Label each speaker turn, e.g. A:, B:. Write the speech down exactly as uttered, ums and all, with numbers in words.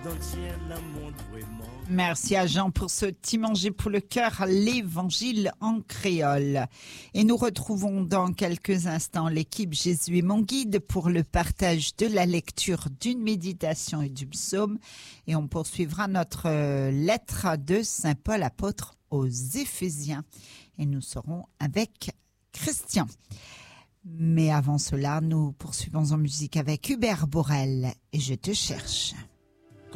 A: Merci à Jean pour ce petit manger pour le cœur, l'évangile en créole. Et nous retrouvons dans quelques instants l'équipe Jésus est mon guide pour le partage de la lecture d'une méditation et du psaume. Et on poursuivra notre lettre de Saint Paul apôtre aux Éphésiens. Et nous serons avec Christian. Mais avant cela, nous poursuivons en musique avec Hubert Borel et Je te cherche.